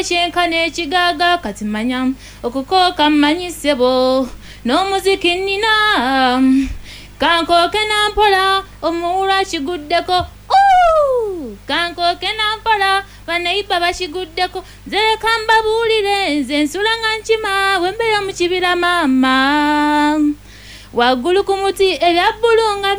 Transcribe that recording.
kyenkana ekigaga kati manya okukooka mmanyi ssebo n'omuziki nnina kankooke nampola omuwula kiguddeko kankooke nampola banaiba bakiguddeko nze leka mbabuulire nze nsula nga nkima wembeera mu kibira maama waggulu ku muti ebya bbulu nga